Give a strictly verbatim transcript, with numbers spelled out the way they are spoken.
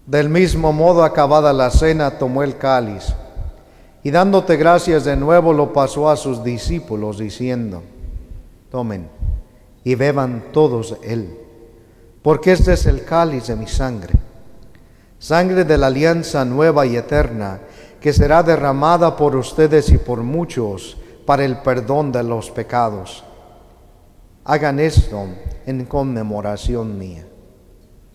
Del mismo modo, acabada la cena, tomó el cáliz, y dándote gracias de nuevo, lo pasó a sus discípulos, diciendo: tomen y beban todos él, porque este es el cáliz de mi sangre, sangre de la alianza nueva y eterna, que será derramada por ustedes y por muchos para el perdón de los pecados. Hagan esto en conmemoración mía.